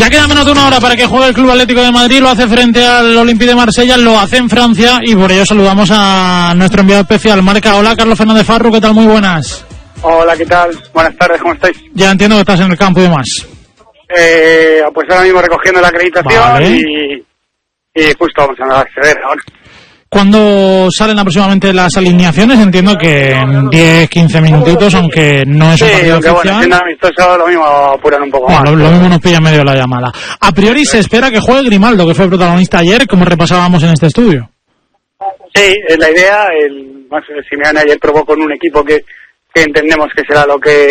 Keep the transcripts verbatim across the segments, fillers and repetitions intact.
Ya queda menos de una hora para que juegue el Club Atlético de Madrid, lo hace frente al Olympique de Marsella, lo hace en Francia y por ello saludamos a nuestro enviado especial, Marca. Hola, Carlos Fernández Farru, ¿qué tal? Muy buenas. Hola, ¿qué tal? Buenas tardes, ¿cómo estáis? Ya entiendo que estás en el campo y demás. Eh, pues ahora mismo recogiendo la acreditación vale. y, y justo vamos a acceder ahora. ¿Cuándo salen aproximadamente las alineaciones? Entiendo que en diez, quince minutitos, aunque no es un sí, partido aunque oficial. Bueno, siendo amistoso lo mismo apuran un poco bueno, más. Lo, lo mismo nos pilla en medio de la llamada. A priori se espera que juegue Grimaldo, que fue el protagonista ayer, como repasábamos en este estudio. Sí, es la idea. El, el Simeone ayer probó con un equipo que, que entendemos que será lo que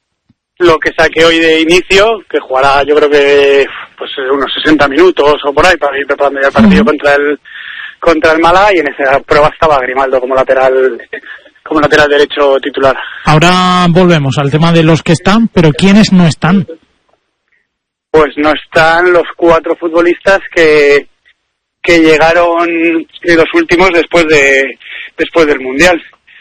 lo que saque hoy de inicio, que jugará yo creo que pues unos sesenta minutos o por ahí para ir preparando ya el partido uh-huh. contra el contra el Málaga, y en esa prueba estaba Grimaldo como lateral como lateral derecho titular. Ahora volvemos al tema de los que están, pero ¿quiénes no están? Pues no están los cuatro futbolistas que que llegaron los últimos después de después del Mundial.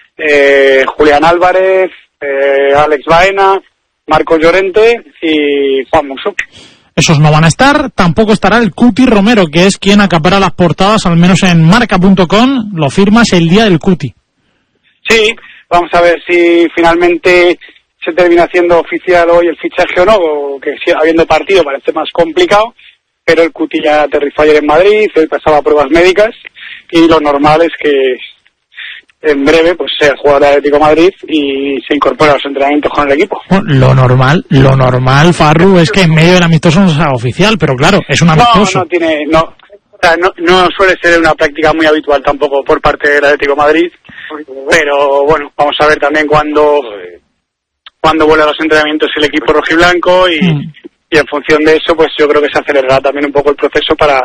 Eh, Julián Álvarez, eh, Alex Baena, Marcos Llorente y Juan Musso. Esos no van a estar, tampoco estará el Cuti Romero, que es quien acapara las portadas, al menos en marca punto com, lo firmas el día del Cuti. Sí, vamos a ver si finalmente se termina haciendo oficial hoy el fichaje o no, o que si, habiendo partido parece más complicado, pero el Cuti ya aterrizó ayer en Madrid, hoy pasaba pruebas médicas, y lo normal es que en breve pues sea jugador de Atlético de Madrid y se incorpora a los entrenamientos con el equipo. Bueno, lo normal, lo normal, Farru, es que en medio del amistoso no sea oficial, pero claro, es un amistoso. No, no tiene, no, o sea, no, no suele ser una práctica muy habitual tampoco por parte del Atlético de Madrid, pero bueno, vamos a ver también cuando cuando vuelve a los entrenamientos el equipo rojiblanco y, mm. y en función de eso pues yo creo que se acelerará también un poco el proceso para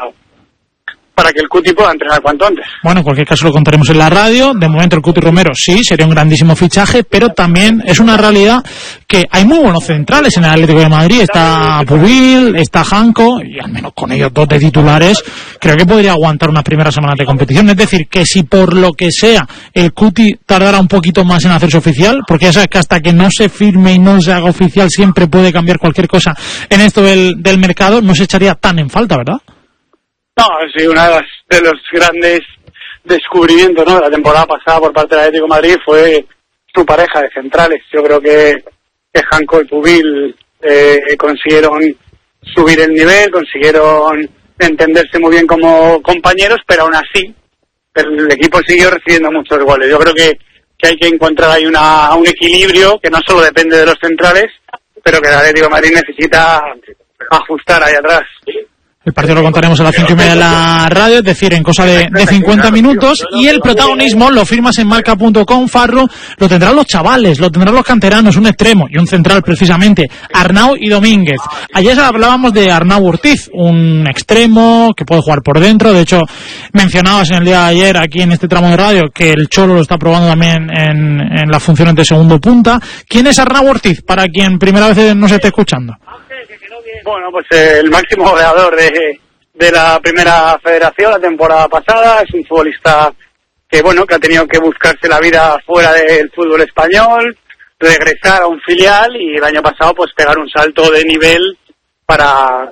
para que el Cuti pueda entrenar cuanto antes. Bueno, en cualquier caso lo contaremos en la radio. De momento el Cuti Romero sí, sería un grandísimo fichaje, pero también es una realidad que hay muy buenos centrales en el Atlético de Madrid. Está Pubil, está Janko, y al menos con ellos dos de titulares, creo que podría aguantar unas primeras semanas de competición. Es decir, que si por lo que sea el Cuti tardara un poquito más en hacerse oficial, porque ya sabes que hasta que no se firme y no se haga oficial siempre puede cambiar cualquier cosa en esto del, del mercado, no se echaría tan en falta, ¿verdad? No, sí, uno de, de los grandes descubrimientos, ¿no?, de la temporada pasada por parte del Atlético de Madrid fue su pareja de centrales. Yo creo que, que Janko y Pubil eh, consiguieron subir el nivel, consiguieron entenderse muy bien como compañeros, pero aún así el equipo siguió recibiendo muchos goles. Yo creo que, que hay que encontrar ahí una, un equilibrio que no solo depende de los centrales, pero que el Atlético de Madrid necesita ajustar ahí atrás. El partido lo contaremos a las cinco y media en la radio, es decir, en cosa de, de cincuenta minutos, y el protagonismo lo firmas en marca punto com, Farru, lo tendrán los chavales, lo tendrán los canteranos, un extremo y un central precisamente, Arnau y Domínguez. Ayer hablábamos de Arnau Ortiz, un extremo que puede jugar por dentro, de hecho mencionabas en el día de ayer aquí en este tramo de radio que el Cholo lo está probando también en, en las funciones de segundo punta. ¿Quién es Arnau Ortiz, para quien primera vez nos esté escuchando? Bueno, pues eh, el máximo goleador de, de la primera federación la temporada pasada. Es un futbolista que, bueno, que ha tenido que buscarse la vida fuera del fútbol español, regresar a un filial y el año pasado pues pegar un salto de nivel para